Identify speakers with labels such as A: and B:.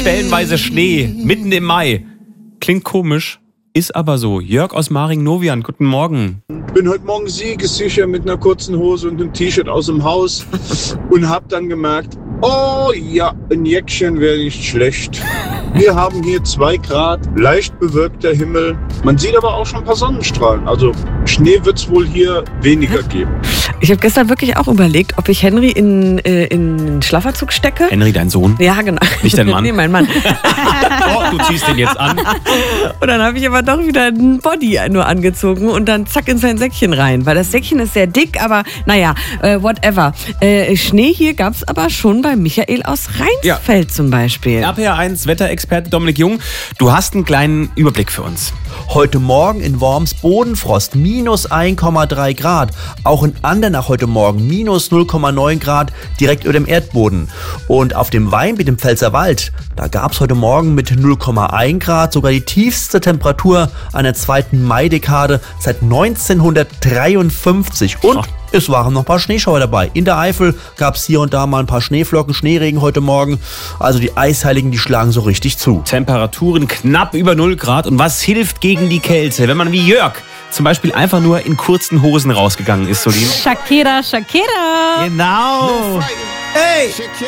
A: stellenweise Schnee, mitten im Mai. Klingt komisch, ist aber so. Jörg aus Maring-Novian, guten Morgen.
B: Bin heute Morgen siegessicher mit einer kurzen Hose und einem T-Shirt aus dem Haus und habe dann gemerkt, oh ja, ein Jäckchen wäre nicht schlecht. Wir haben hier 2 Grad, leicht bewölkter Himmel. Man sieht aber auch schon ein paar Sonnenstrahlen. Also Schnee wird es wohl hier weniger geben.
C: Ich habe gestern wirklich auch überlegt, ob ich Henry in den Schlafanzug stecke.
A: Henry, dein Sohn?
C: Ja, genau.
A: Nicht dein Mann?
C: Nee, mein Mann.
A: Oh, du ziehst den jetzt an.
C: Und dann habe ich aber doch wieder ein Body nur angezogen und dann zack in sein Säckchen rein. Weil das Säckchen ist sehr dick, aber naja, whatever. Schnee hier gab es aber schon bei Michael aus Rheinsfeld zum Beispiel.
A: RPR1 Wetterexperte Dominik Jung, du hast einen kleinen Überblick für uns.
D: Heute Morgen in Worms Bodenfrost, minus 1,3 Grad. Auch in Andernach heute Morgen, minus 0,9 Grad, direkt über dem Erdboden. Und auf dem Weinbiet im Pfälzerwald, da gab es heute Morgen mit 0,1 Grad sogar die tiefste Temperatur einer zweiten Maidekade seit 1953. Und es waren noch ein paar Schneeschauer dabei. In der Eifel gab es hier und da mal ein paar Schneeflocken, Schneeregen heute Morgen. Also die Eisheiligen, die schlagen so richtig zu.
A: Temperaturen knapp über 0 Grad. Und was hilft gegen die Kälte, wenn man wie Jörg zum Beispiel einfach nur in kurzen Hosen rausgegangen ist, Solin?
E: Shakira, Shakira.
A: Genau. Hey!